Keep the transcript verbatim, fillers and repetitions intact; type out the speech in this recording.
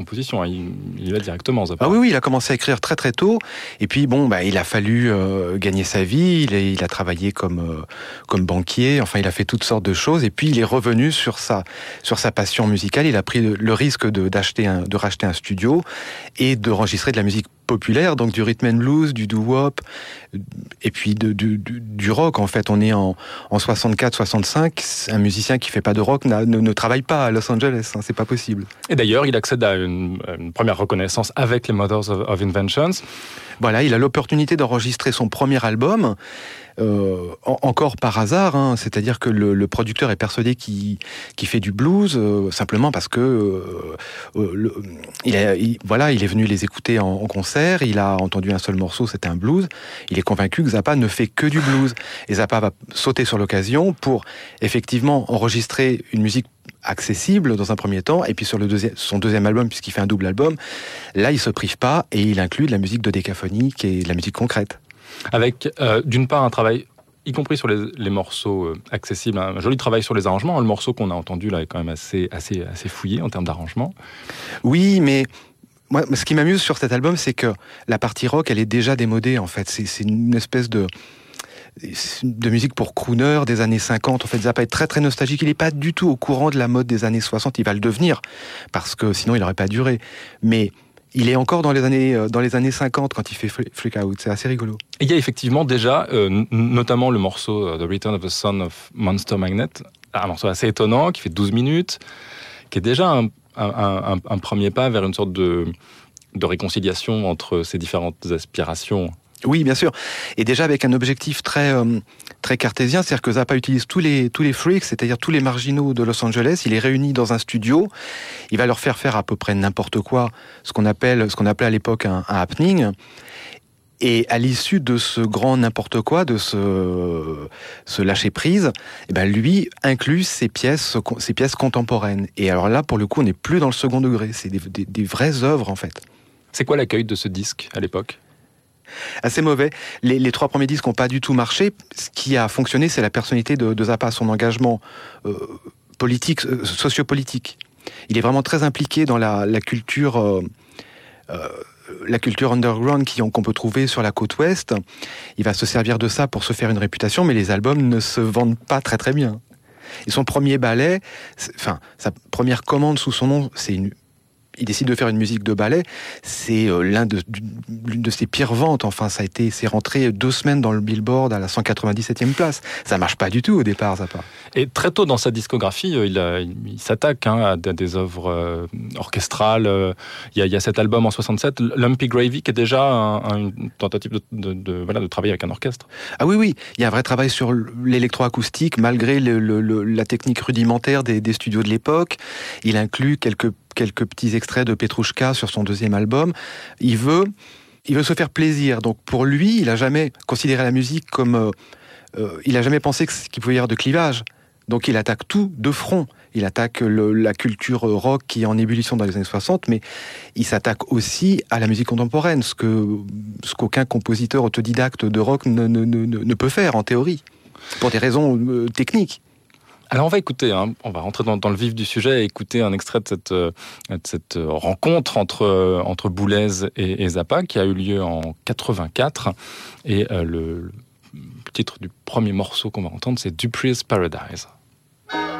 composition. Hein. Il, il y va directement, Zappa. Ah oui, oui, il a commencé à écrire très très tôt. Et puis bon, bah, il a fallu euh, gagner sa vie. Il, est, il a travaillé comme euh, comme banquier. Enfin, il a fait toutes sortes de choses. Et puis il est revenu sur sa sur sa passion musicale. Il a pris le risque de d'acheter un, de racheter un studio et d'enregistrer de la musique populaire, donc du rhythm and blues, du doo-wop, et puis de, du, du, du rock. En fait, on est en, en soixante-quatre soixante-cinq. Un musicien qui fait pas de rock ne, ne travaille pas à Los Angeles. Hein, c'est pas possible. Et d'ailleurs, il accède à une, une première reconnaissance avec les Mothers of, of Inventions. Voilà, il a l'opportunité d'enregistrer son premier album, euh, en, encore par hasard, hein, c'est-à-dire que le, le producteur est persuadé qu'il, qu'il fait du blues, euh, simplement parce que euh, euh, le, il, a, il, voilà, il est venu les écouter en, en concert, il a entendu un seul morceau, c'était un blues, il est convaincu que Zappa ne fait que du blues. Et Zappa va sauter sur l'occasion pour effectivement enregistrer une musique accessible dans un premier temps, et puis sur le deuxième, son deuxième album, puisqu'il fait un double album, là il se prive pas et il inclut de la musique dodécaphonique et de la musique concrète. Avec euh, d'une part un travail, y compris sur les, les morceaux euh, accessibles, un joli travail sur les arrangements. Le morceau qu'on a entendu là est quand même assez, assez, assez fouillé en termes d'arrangement. Oui, mais moi, ce qui m'amuse sur cet album, c'est que la partie rock, elle est déjà démodée en fait. C'est, c'est une espèce de de musique pour crooner des années cinquante. En fait, Zappa est très très nostalgique. Il n'est pas du tout au courant de la mode des années soixante. Il va le devenir, parce que sinon il n'aurait pas duré. Mais il est encore dans les années, dans les années cinquante quand il fait Freak Out. C'est assez rigolo. Et il y a effectivement déjà, euh, n- notamment le morceau euh, The Return of the Son of Monster Magnet, un morceau assez étonnant qui fait douze minutes, qui est déjà un, un, un, un premier pas vers une sorte de, de réconciliation entre ces différentes aspirations. Oui, bien sûr. Et déjà avec un objectif très euh, très cartésien, c'est-à-dire que Zappa utilise tous les tous les freaks, c'est-à-dire tous les marginaux de Los Angeles. Il les réunit dans un studio. Il va leur faire faire à peu près n'importe quoi, ce qu'on appelle ce qu'on appelait à l'époque un, un happening. Et à l'issue de ce grand n'importe quoi, de ce, ce lâcher prise, eh ben lui inclut ses pièces, ses pièces contemporaines. Et alors là, pour le coup, on n'est plus dans le second degré. C'est des, des, des vraies œuvres en fait. C'est quoi l'accueil de ce disque à l'époque ? Assez mauvais. Les, les trois premiers disques n'ont pas du tout marché. Ce qui a fonctionné, c'est la personnalité de, de Zappa, son engagement euh, politique, euh, sociopolitique. Il est vraiment très impliqué dans la, la culture, euh, euh, la culture underground qui, qu'on peut trouver sur la côte ouest. Il va se servir de ça pour se faire une réputation, mais les albums ne se vendent pas très très bien. Et son premier ballet, enfin sa première commande sous son nom, c'est une il décide de faire une musique de ballet, c'est euh, l'un de, l'une de ses pires ventes. Enfin, ça a été, c'est rentré deux semaines dans le Billboard à la cent quatre-vingt-dix-septième place. Ça marche pas du tout au départ, Zappa. Et très tôt dans sa discographie, il, a, il s'attaque hein, à des œuvres euh, orchestrales. Il y, a, il y a cet album en soixante-sept, Lumpy Gravy, qui est déjà un, un, une tentative de, de, de, voilà, de travailler avec un orchestre. Ah oui, oui, il y a un vrai travail sur l'électroacoustique, malgré le, le, le, la technique rudimentaire des, des studios de l'époque. Il inclut quelques quelques petits extraits de Petrouchka sur son deuxième album. Il veut, il veut se faire plaisir. Donc pour lui, il n'a jamais considéré la musique comme... Euh, euh, il n'a jamais pensé qu'il pouvait y avoir de clivage. Donc il attaque tout de front. Il attaque le, la culture rock qui est en ébullition dans les années soixante, mais il s'attaque aussi à la musique contemporaine, ce, que, ce qu'aucun compositeur autodidacte de rock ne, ne, ne, ne peut faire en théorie, pour des raisons euh, techniques. Alors on va écouter, hein, on va rentrer dans, dans le vif du sujet et écouter un extrait de cette, euh, de cette rencontre entre, euh, entre Boulez et, et Zappa qui a eu lieu en quatre-vingt-quatre. Et euh, le, le titre du premier morceau qu'on va entendre, c'est Dupree's Paradise.